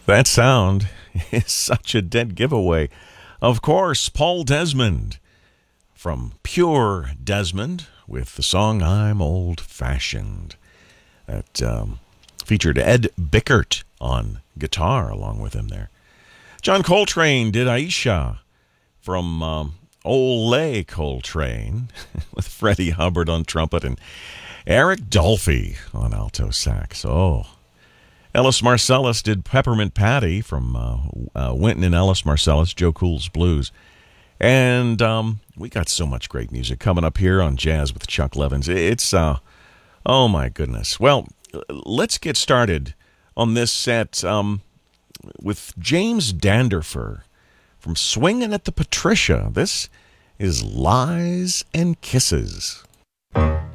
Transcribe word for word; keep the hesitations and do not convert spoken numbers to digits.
That sound is such a dead giveaway. Of course, Paul Desmond from Pure Desmond with the song I'm Old Fashioned. That um, featured Ed Bickert on guitar along with him there. John Coltrane did Aisha from um, Ole Coltrane with Freddie Hubbard on trumpet and Eric Dolphy on alto sax. Oh, Ellis Marcellus did Peppermint Patty from uh, uh, Wynton and Ellis Marcellus, Joe Cool's Blues. And um, we got so much great music coming up here on Jazz with Chuck Levins. It's, uh, oh my goodness. Well, let's get started on this set um, with James Danderfer from Swingin' at the Patricia. This is Lies and Kisses.